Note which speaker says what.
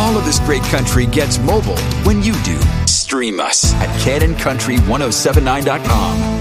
Speaker 1: All of this great country gets mobile when you do. Stream us at CannonCountry1079.com.